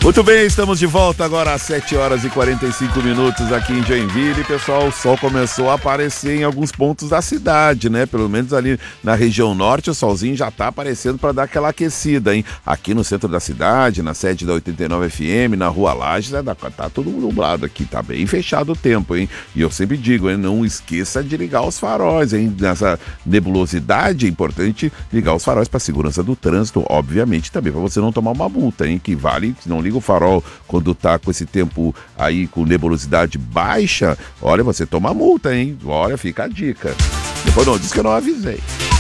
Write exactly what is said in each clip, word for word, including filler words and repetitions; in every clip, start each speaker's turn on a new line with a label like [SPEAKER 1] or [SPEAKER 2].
[SPEAKER 1] Muito bem, estamos de volta agora às sete horas e quarenta e cinco minutos aqui em Joinville. Pessoal, o sol começou a aparecer em alguns pontos da cidade, né? Pelo menos ali na região norte, o solzinho já tá aparecendo para dar aquela aquecida, hein? Aqui no centro da cidade, na sede da oitenta e nove F M, na Rua Lages, né? Tá tudo nublado aqui, tá bem fechado o tempo, hein? E eu sempre digo, hein? Não esqueça de ligar os faróis, hein? Nessa nebulosidade é importante ligar os faróis para segurança do trânsito, obviamente também para você não tomar uma multa, hein? Que vale, se não liga o farol quando tá com esse tempo aí com nebulosidade baixa, olha, você toma multa, hein? Olha, fica a dica. Depois não diz que eu não avisei.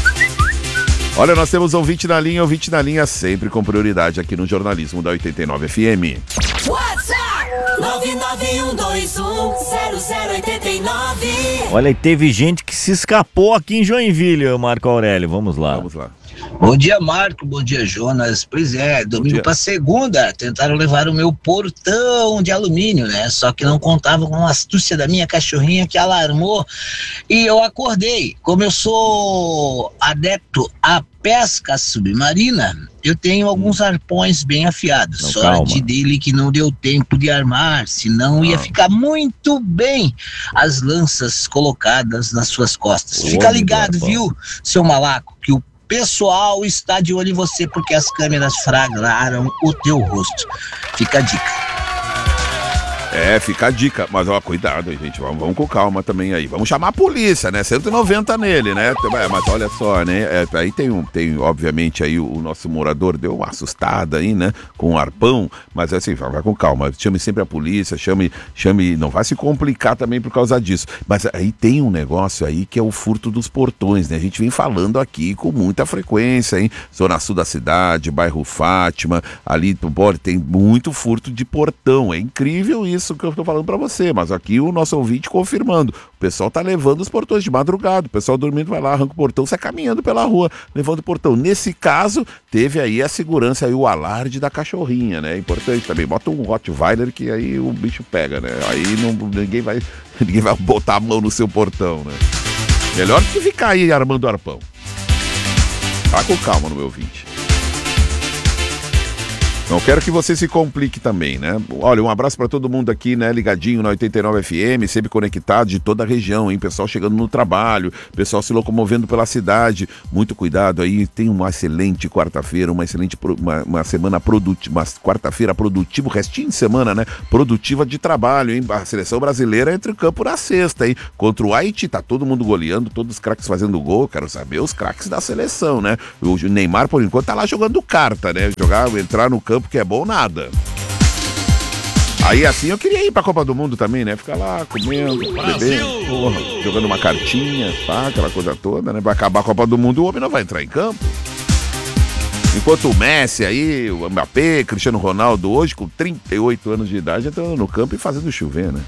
[SPEAKER 1] Olha, nós temos ouvinte na linha, ouvinte na linha sempre com prioridade aqui no jornalismo da oitenta e nove F M.
[SPEAKER 2] WhatsApp nove nove um dois um zero zero oito nove.
[SPEAKER 3] Olha, teve gente que se escapou aqui em Joinville, Marco Aurélio. Vamos lá.
[SPEAKER 1] Vamos lá.
[SPEAKER 4] Bom dia, Marco. Bom dia, Jonas. Pois é, domingo para segunda, tentaram levar o meu portão de alumínio, né? Só que não contavam com a astúcia da minha cachorrinha que alarmou e eu acordei. Como eu sou adepto à pesca submarina, eu tenho alguns arpões bem afiados.
[SPEAKER 3] Não,
[SPEAKER 4] Sorte
[SPEAKER 3] calma.
[SPEAKER 4] dele que não deu tempo de armar, senão ia ficar muito bem as lanças colocadas nas suas costas.
[SPEAKER 3] Ô,
[SPEAKER 4] Fica
[SPEAKER 3] homem
[SPEAKER 4] ligado,
[SPEAKER 3] do arpão.
[SPEAKER 4] viu, seu malaco, que o pessoal está de olho em você porque as câmeras flagraram o teu rosto. Fica a dica.
[SPEAKER 1] É, fica a dica, mas ó, cuidado, hein, gente, vamos, vamos com calma também aí, vamos chamar a polícia, né, cento e noventa nele, né, mas olha só, né, é, aí tem, um, tem obviamente aí o, o nosso morador deu uma assustada aí, né, com o arpão, mas assim, vai, vai com calma, chame sempre a polícia, chame, chame, não vai se complicar também por causa disso, mas aí tem um negócio aí que é o furto dos portões, né, a gente vem falando aqui com muita frequência, hein, zona sul da cidade, bairro Fátima, ali, pode, tem muito furto de portão, é incrível isso que eu tô falando pra você, mas aqui o nosso ouvinte confirmando, o pessoal tá levando os portões de madrugada, o pessoal dormindo vai lá, arranca o portão, sai caminhando pela rua, levando o portão. Nesse caso, teve aí a segurança e o alarde da cachorrinha, né, é importante também, bota um Rottweiler que aí o bicho pega, né, aí não, ninguém vai, ninguém vai botar a mão no seu portão, né. Melhor do que ficar aí armando arpão. Tá com calma no meu ouvinte. Não quero que você se complique também, né? Olha, um abraço para todo mundo aqui, né? Ligadinho na oitenta e nove F M, sempre conectado de toda a região, hein? Pessoal chegando no trabalho, pessoal se locomovendo pela cidade. Muito cuidado aí, tem uma excelente quarta-feira, uma excelente, uma, uma semana produtiva, uma quarta-feira produtiva, restinho de semana, né? Produtiva de trabalho, hein? A seleção brasileira entra em campo na sexta, hein? Contra o Haiti, tá todo mundo goleando, todos os craques fazendo gol. Quero saber os craques da seleção, né? O Neymar, por enquanto, tá lá jogando carta, né? Jogar, entrar no campo que é bom nada. Aí assim eu queria ir pra Copa do Mundo também, né? Ficar lá comendo, bebendo, porra, jogando uma cartinha, tá? Aquela coisa toda, né? Vai acabar a Copa do Mundo, o homem não vai entrar em campo. Enquanto o Messi aí, o Mbappé, Cristiano Ronaldo hoje com trinta e oito anos de idade entrando no campo e fazendo chover, né?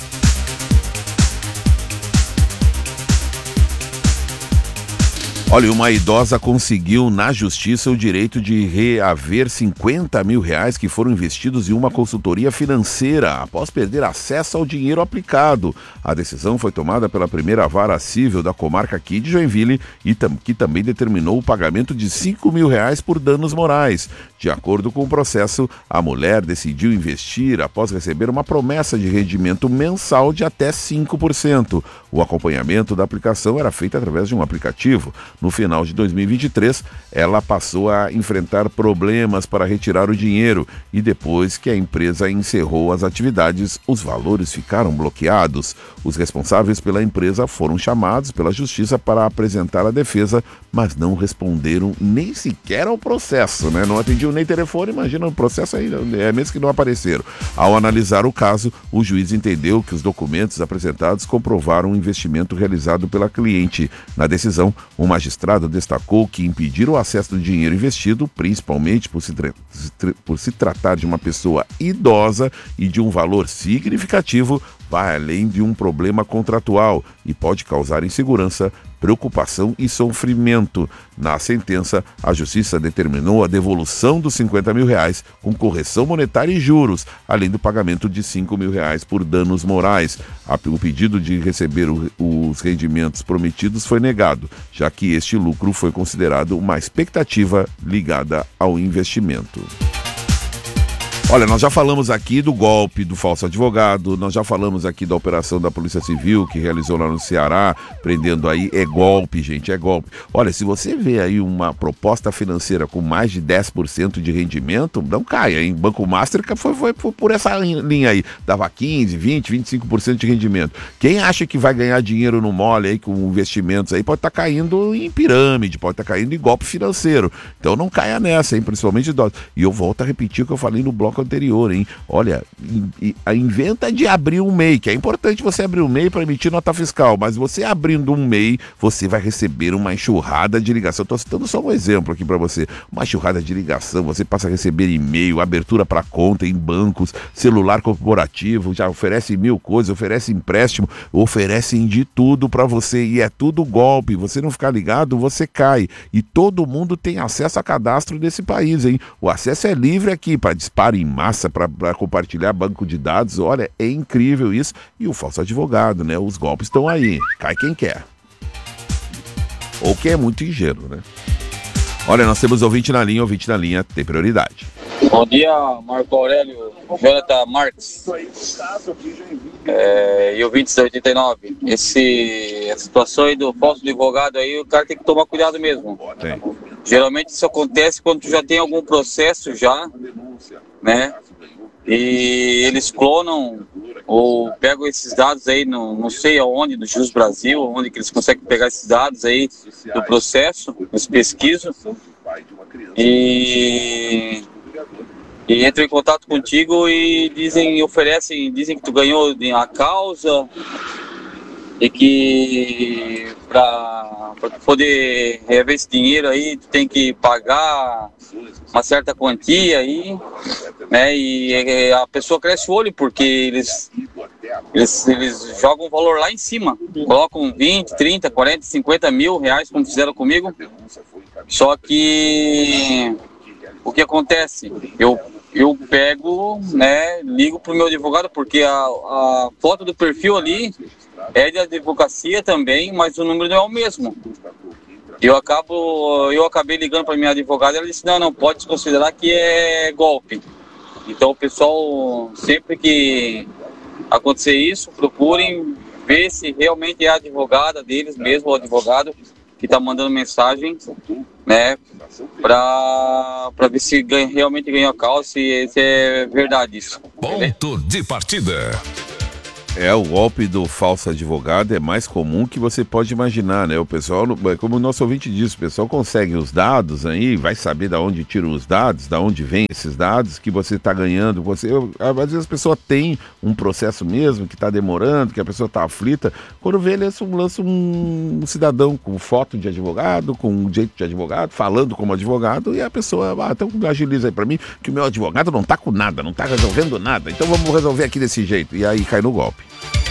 [SPEAKER 1] Olha, uma idosa conseguiu na justiça o direito de reaver cinquenta mil reais que foram investidos em uma consultoria financeira após perder acesso ao dinheiro aplicado. A decisão foi tomada pela primeira vara civil da comarca aqui de Joinville e tam, que também determinou o pagamento de cinco mil reais por danos morais. De acordo com o processo, a mulher decidiu investir após receber uma promessa de rendimento mensal de até cinco por cento. O acompanhamento da aplicação era feito através de um aplicativo. No final de dois mil e vinte e três, ela passou a enfrentar problemas para retirar o dinheiro e depois que a empresa encerrou as atividades, os valores ficaram bloqueados. Os responsáveis pela empresa foram chamados pela justiça para apresentar a defesa, mas não responderam nem sequer ao processo, né? Não atendiam nem telefone, imagina o processo aí, é mesmo que não apareceram. Ao analisar o caso, o juiz entendeu que os documentos apresentados comprovaram o investimento realizado pela cliente. Na decisão, o magistrado destacou que impedir o acesso do dinheiro investido, principalmente por se, tra- por se tratar de uma pessoa idosa e de um valor significativo, vai além de um problema contratual e pode causar insegurança, preocupação e sofrimento. Na sentença, a justiça determinou a devolução dos cinquenta mil reais com correção monetária e juros, além do pagamento de cinco mil reais por danos morais. O pedido de receber o, os rendimentos prometidos foi negado, já que este lucro foi considerado uma expectativa ligada ao investimento. Olha, nós já falamos aqui do golpe do falso advogado, nós já falamos aqui da operação da Polícia Civil que realizou lá no Ceará, prendendo aí, é golpe, gente, é golpe. Olha, se você vê aí uma proposta financeira com mais de dez por cento de rendimento, não caia, hein? Banco Master foi, foi, foi por essa linha aí, dava quinze, vinte, vinte e cinco por cento de rendimento. Quem acha que vai ganhar dinheiro no mole aí com investimentos aí pode estar tá caindo em pirâmide, pode estar tá caindo em golpe financeiro. Então não caia nessa, hein? Principalmente idosos. E eu volto a repetir o que eu falei no bloco anterior, hein? Olha, in, in, inventa de abrir um M E I, que é importante você abrir um M E I para emitir nota fiscal, mas você abrindo um M E I, você vai receber uma enxurrada de ligação. Estou citando só um exemplo aqui para você. Uma enxurrada de ligação, você passa a receber e-mail, abertura para conta em bancos, celular corporativo, já oferece mil coisas, oferece empréstimo, oferecem de tudo para você e é tudo golpe. Você não ficar ligado, você cai. E todo mundo tem acesso a cadastro nesse país, hein? O acesso é livre aqui para disparo em massa, para compartilhar banco de dados. Olha, é incrível isso. E o falso advogado, né? Os golpes estão aí. Cai quem quer. Ou quem é muito ingênuo, né? Olha, nós temos ouvinte na linha, ouvinte na linha tem prioridade.
[SPEAKER 5] Bom dia, Marco Aurélio, Jonathan Marques é, e ouvintes da oitenta e nove. Esse, a situação aí do falso advogado aí, o cara tem que tomar cuidado mesmo.
[SPEAKER 1] Tem.
[SPEAKER 5] Geralmente isso acontece quando tu já tem algum processo já, né? E eles clonam ou pegam esses dados aí, no, não sei aonde, no Jus Brasil, onde que eles conseguem pegar esses dados aí do processo, eles pesquisam e, e entram em contato contigo e dizem, oferecem, dizem que tu ganhou a causa e que para poder rever esse dinheiro aí, tu tem que pagar uma certa quantia aí, né? E a pessoa cresce o olho porque eles, eles, eles jogam o valor lá em cima, colocam vinte, trinta, quarenta, cinquenta mil reais, como fizeram comigo. Só que o que acontece? Eu, eu pego, né, ligo pro meu advogado, porque a, a foto do perfil ali é de advocacia também, mas o número não é o mesmo. Eu acabo, eu acabei ligando para minha advogada e ela disse, não, não, pode considerar que é golpe. Então o pessoal, sempre que acontecer isso, procurem ver se realmente é a advogada deles mesmo, o advogado que está mandando mensagem, né, para para ver se ganha, realmente ganhou a causa, se, se é verdade isso.
[SPEAKER 6] Ponto de partida.
[SPEAKER 1] É, o golpe do falso advogado é mais comum que você pode imaginar, né? O pessoal, como o nosso ouvinte disse, o pessoal consegue os dados aí, vai saber de onde tiram os dados, de onde vêm esses dados que você está ganhando. Você, eu, às vezes a pessoa tem um processo mesmo que está demorando, que a pessoa está aflita. Quando vê, ele lança um, lança um cidadão com foto de advogado, com um jeito de advogado, falando como advogado, e a pessoa, ah, então agiliza aí para mim que o meu advogado não está com nada, não está resolvendo nada, então vamos resolver aqui desse jeito. E aí cai no golpe.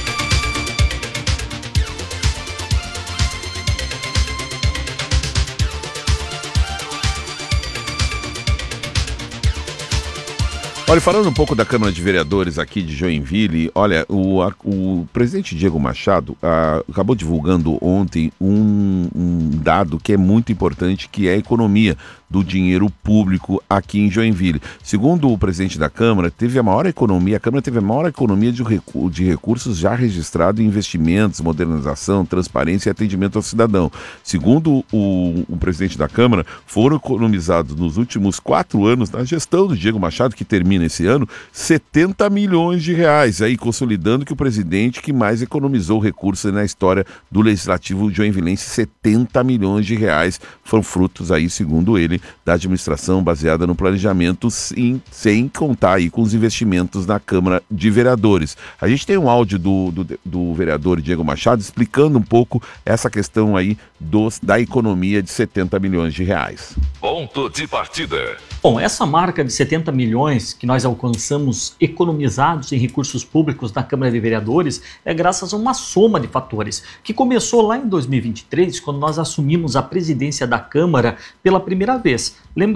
[SPEAKER 1] Olha, falando um pouco da Câmara de Vereadores aqui de Joinville, olha, o, a, o presidente Diego Machado a, acabou divulgando ontem um, um dado que é muito importante, que é a economia do dinheiro público aqui em Joinville. Segundo o presidente da Câmara, teve a maior economia, a Câmara teve a maior economia de, recu- de recursos já registrado em investimentos, modernização, transparência e atendimento ao cidadão. Segundo o, o presidente da Câmara, foram economizados nos últimos quatro anos, na gestão do Diego Machado, que termina esse ano, setenta milhões de reais, aí consolidando que o presidente que mais economizou recursos na história do Legislativo joinvilense, setenta milhões de reais, foram frutos aí, segundo ele, da administração baseada no planejamento, sim, sem contar aí com os investimentos na Câmara de Vereadores. A gente tem um áudio do, do, do vereador Diego Machado explicando um pouco essa questão aí dos, da economia de setenta milhões de reais.
[SPEAKER 6] Ponto de partida.
[SPEAKER 7] Bom, essa marca de setenta milhões que nós alcançamos economizados em recursos públicos na Câmara de Vereadores é graças a uma soma de fatores, que começou lá em dois mil e vinte e três, quando nós assumimos a presidência da Câmara pela primeira vez. Lembrando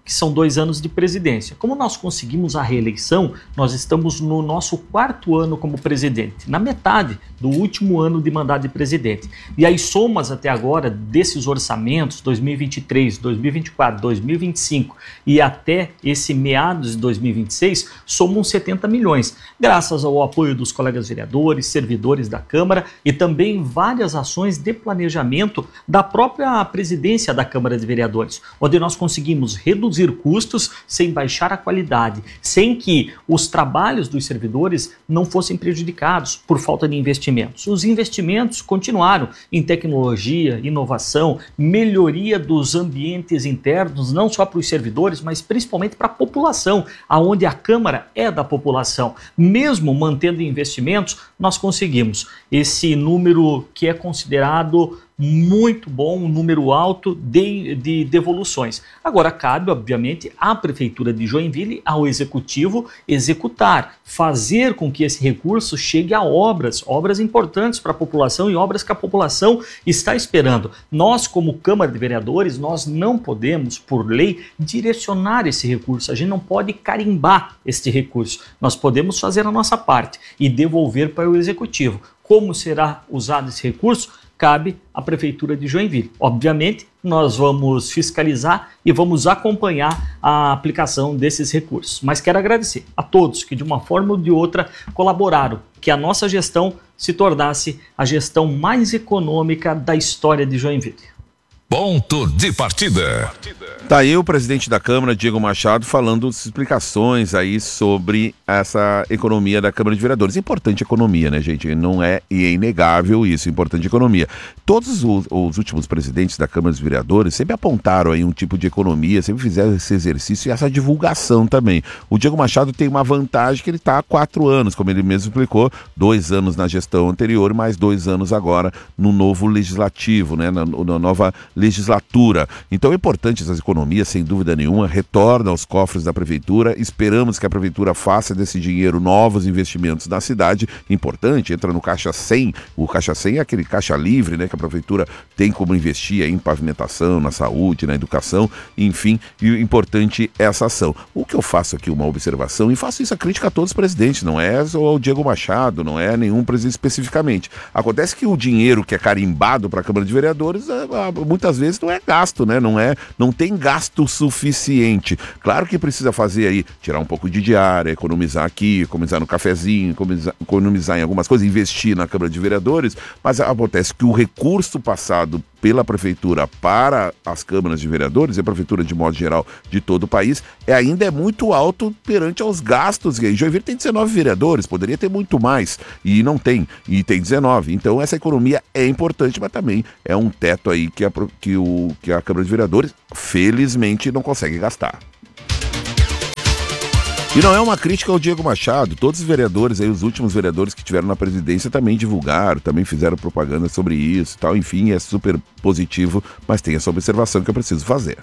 [SPEAKER 7] que são dois anos de presidência. Como nós conseguimos a reeleição, nós estamos no nosso quarto ano como presidente, na metade do último ano de mandato de presidente. E aí somas até agora desses orçamentos, dois mil e vinte e três, dois mil e vinte e quatro, dois mil e vinte e cinco e até esse meados de dois mil e vinte e seis, somam setenta milhões, graças ao apoio dos colegas vereadores, servidores da Câmara e também várias ações de planejamento da própria presidência da Câmara de Vereadores, onde nós conseguimos reduzir custos sem baixar a qualidade, sem que os trabalhos dos servidores não fossem prejudicados por falta de investimentos. Os investimentos continuaram em tecnologia, inovação, melhoria dos ambientes internos, não só para os servidores, mas principalmente para a população, aonde a Câmara é da população. Mesmo mantendo investimentos, nós conseguimos esse número que é considerado muito bom, um número alto de, de devoluções. Agora cabe, obviamente, à Prefeitura de Joinville, ao Executivo, executar, fazer com que esse recurso chegue a obras, obras importantes para a população e obras que a população está esperando. Nós, como Câmara de Vereadores, nós não podemos, por lei, direcionar esse recurso, a gente não pode carimbar este recurso, nós podemos fazer a nossa parte e devolver para o Executivo. Como será usado esse recurso? Cabe à Prefeitura de Joinville. Obviamente, nós vamos fiscalizar e vamos acompanhar a aplicação desses recursos. Mas quero agradecer a todos que, de uma forma ou de outra, colaboraram, que a nossa gestão se tornasse a gestão mais econômica da história de Joinville.
[SPEAKER 6] Ponto de partida.
[SPEAKER 1] Tá aí o presidente da Câmara, Diego Machado, falando explicações aí sobre essa economia da Câmara de Vereadores. Importante economia, né, gente? Não é, e é inegável isso, importante economia. Todos os, os últimos presidentes da Câmara dos Vereadores sempre apontaram aí um tipo de economia, sempre fizeram esse exercício e essa divulgação também. O Diego Machado tem uma vantagem que ele está há quatro anos, como ele mesmo explicou, dois anos na gestão anterior, mais dois anos agora no novo legislativo, né, na, na nova legislatura. Então é importante essas economias, sem dúvida nenhuma, retornam aos cofres da Prefeitura. Esperamos que a Prefeitura faça desse dinheiro novos investimentos na cidade. Importante, entra no Caixa cem. O Caixa cem é aquele caixa livre, né, que a Prefeitura tem como investir aí em pavimentação, na saúde, na educação, enfim, e importante essa ação. O que eu faço aqui uma observação, e faço isso a crítica a todos os presidentes, não é só o Diego Machado, não é nenhum presidente especificamente. Acontece que o dinheiro que é carimbado para a Câmara de Vereadores, muitas vezes não é gasto, né? Não é, não tem gasto suficiente. Claro que precisa fazer aí, tirar um pouco de diária, economizar aqui, economizar no cafezinho, economizar, economizar em algumas coisas, investir na Câmara de Vereadores, mas acontece que o recurso passado pela Prefeitura para as câmaras de vereadores, e a Prefeitura de modo geral de todo o país, é, ainda é muito alto perante aos gastos. E Joinville tem dezenove vereadores, poderia ter muito mais, e não tem, e tem dezenove. Então essa economia é importante, mas também é um teto aí que a, que o, que a Câmara de Vereadores, felizmente, não consegue gastar. E não é uma crítica ao Diego Machado, todos os vereadores aí, os últimos vereadores que tiveram na presidência também divulgaram, também fizeram propaganda sobre isso e tal, enfim, é super positivo, mas tem essa observação que eu preciso fazer.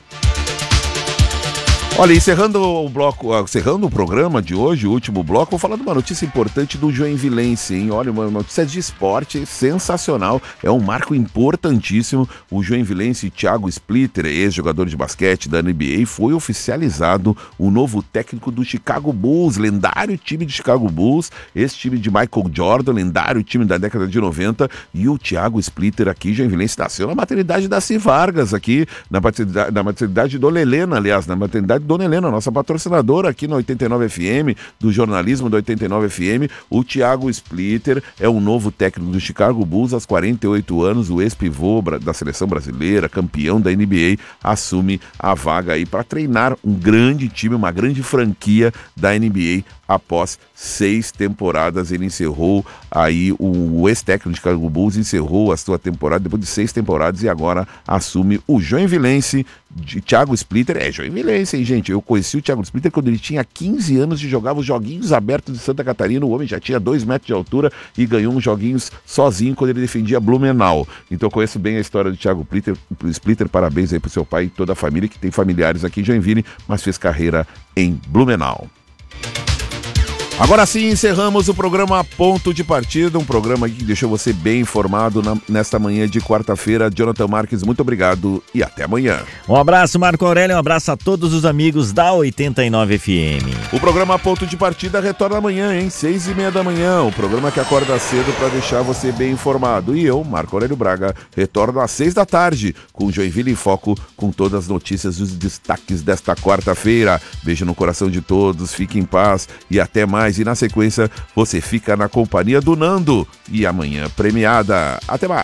[SPEAKER 1] Olha, encerrando o bloco, encerrando o programa de hoje, o último bloco, vou falar de uma notícia importante do Joinvilense, hein? Olha, uma notícia de esporte sensacional, é um marco importantíssimo. O Joinvilense Thiago Splitter, ex-jogador de basquete da N B A, foi oficializado o novo técnico do Chicago Bulls, lendário time de Chicago Bulls, esse time de Michael Jordan, lendário time da década de noventa, e o Thiago Splitter aqui, Joinvilense, nasceu na maternidade da Ci Vargas, aqui, na maternidade, na maternidade Dona Helena, aliás, na maternidade Dona Helena, nossa patrocinadora aqui no oitenta e nove F M, do jornalismo do oitenta e nove F M, o Thiago Splitter é o novo técnico do Chicago Bulls, aos quarenta e oito anos, o ex-pivô da seleção brasileira, campeão da N B A, assume a vaga aí para treinar um grande time, uma grande franquia da N B A. Após seis temporadas, ele encerrou aí, o ex-técnico do Chicago Bulls encerrou a sua temporada depois de seis temporadas e agora assume o Joinvilense de Thiago Splitter. É Joinvilense, hein, gente? Eu conheci o Thiago Splitter quando ele tinha quinze anos e jogava os joguinhos abertos de Santa Catarina. O homem já tinha dois metros de altura e ganhou uns joguinhos sozinho quando ele defendia Blumenau. Então eu conheço bem a história do Thiago Splitter. Splitter, parabéns aí pro seu pai e toda a família que tem familiares aqui em Joinville, mas fez carreira em Blumenau. Agora sim, encerramos o programa Ponto de Partida, um programa que deixou você bem informado na, nesta manhã de quarta-feira. Jonathan Marques, muito obrigado e até amanhã.
[SPEAKER 3] Um abraço, Marco Aurélio, um abraço a todos os amigos da oitenta e nove F M.
[SPEAKER 1] O programa Ponto de Partida retorna amanhã, hein? Seis e meia da manhã, o programa que acorda cedo para deixar você bem informado. E eu, Marco Aurélio Braga, retorno às seis da tarde, com Joinville em Foco, com todas as notícias e os destaques desta quarta-feira. Beijo no coração de todos, fique em paz e até mais. E na sequência, você fica na companhia do Nando. E amanhã premiada. Até mais.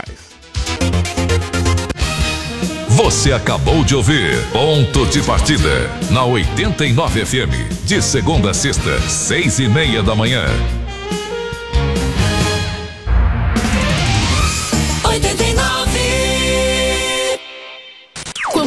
[SPEAKER 6] Você acabou de ouvir Ponto de Partida, na oitenta e nove F M. De segunda a sexta, seis e meia da manhã.